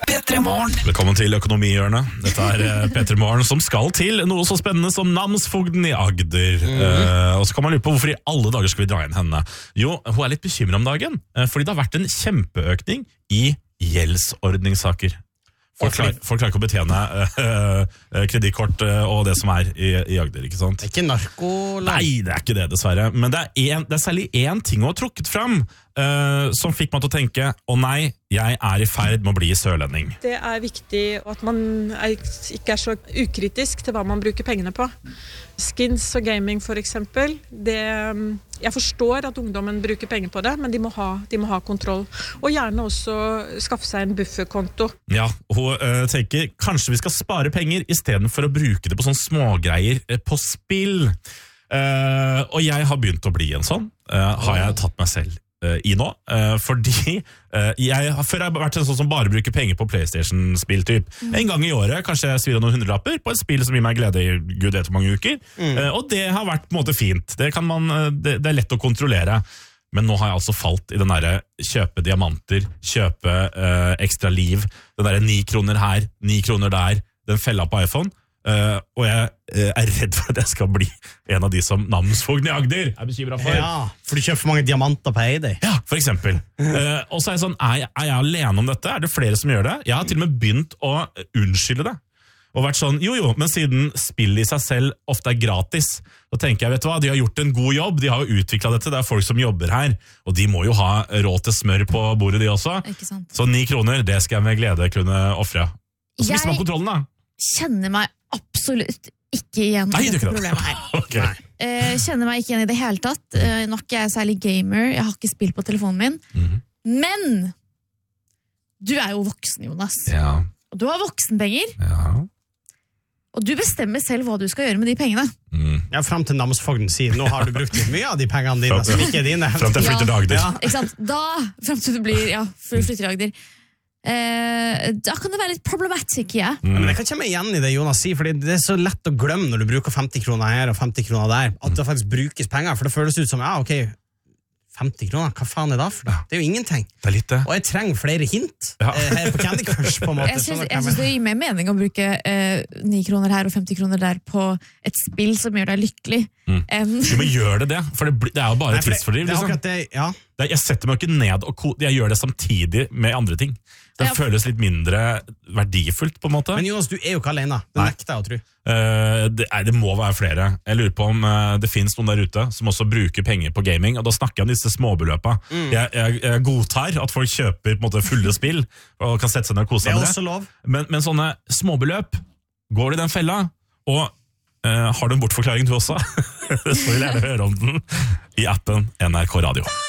P3morgen. Velkommen til Økonomihjørnet. Dette P3morgen som skal til noe så spennende som namsfogden i Agder. Og så kan man lure på hvorfor i alle dager skal vi dra inn henne. Jo, hun litt bekymret om dagen, fordi det har vært en kjempeøkning i gjeldsordningssaker. Folk klarer ikke å betjene kreditkort og det som i Agder, ikke sant? Det ikke narko? Nei, det ikke det, dessverre. Men det er særlig én ting hun har trukket fram, som fikk meg til å tenke, nei, jeg i ferd med å bli sørlending. Det viktig at man ikke så ukritisk til hva man bruker pengene på. Skins og gaming for eksempel, jeg forstår at ungdommen bruker penger på det, men de må ha kontroll. Og gjerne også skaffe seg en bufferkonto. Ja, hun tenker kanskje vi skal spare penger i stedet for å bruke det på sånne smågreier på spill. Og jeg har begynt å bli en sånn, har jeg tatt meg selv i nå, fordi jeg har før vært en sånn som bare bruker penger på PlayStation-spill typ. En gang i året, kanskje jeg svir av noen hundrelapper på et spill som gir meg glede i Gud vet hvor mange uker, og det har vært på en måte fint. Det lett å kontrollere. Men nå har jeg altså falt i den der kjøpe diamanter, kjøpe ekstra liv, den der 9 kroner her, 9 kroner der, den fella på iPhone. Og jeg redd for at jeg skal bli en av de som namsfogden i Agder bekymret for. Ja, for du kjøper for mange diamanter på Eide. Ja, for eksempel. Og så jeg sånn, jeg alene om dette? Det flere som gjør det? Jeg har til og med begynt å unnskylde det. Og vært sånn, jo, men siden spill i seg selv ofte gratis, så tenker jeg, vet du hva, de har gjort en god jobb, de har jo utviklet dette, det folk som jobber her, og de må jo ha råd til smør på bordet de også. Så 9 kroner, det skal jeg med glede kunne offre. Og så mister man kontrollen da. Kjenner meg absolutt ikke igjen i dette problemet her. Okay. Kjenner meg ikke igjen i det hele tatt. Nå er ikke jeg særlig gamer, jeg har ikke spilt på telefonen min. Men du jo voksen, Jonas. Ja. Og du har voksenpenger. Ja. Og du bestemmer selv hva du skal gjøre med de pengene. Ja, frem til namsfogden sier, nå har du brukt litt mye av de pengene dine som ikke dine. Frem til jeg flytter til Agder. Ja, ikke sant? Da, frem til du blir, flytter til Agder. Da kan det være litt problematisk, ja. Men jeg kan kjenne meg igjen i det Jonas sier, fordi det så lett å glemme når du bruker 50 kroner her og 50 kroner der, at det faktisk brukes penger, for det føles ut som, 50 kroner, hva faen det for det? Det jo ingenting. Det litt det. Og jeg trenger flere hint her på Candy Crush, på en måte. Jeg synes det gir mer mening å bruke 9 kroner her og 50 kroner der på et spill som gjør deg lykkelig. Jo, men gjør det? For det jo bare tidsfordriv, liksom. Det akkurat det, ja. Jeg setter meg ikke ned, og jeg gjør det samtidig med andre ting. Det føles litt mindre verdifullt, på en måte. Men Jonas, du jo ikke alene. Det nekter jeg å tro. Det må være flere. Jeg lurer på om det finnes noen der ute som også bruker penger på gaming, og da snakker jeg om disse småbeløpene. Jeg godtar at folk kjøper på en måte fulle spill, og kan sette seg ned og kose seg med det. Det også lov. Men sånne småbeløp, går det i den fella? Og har du en bortforklaring du også? Så vil jeg gjerne høre om den i appen NRK Radio.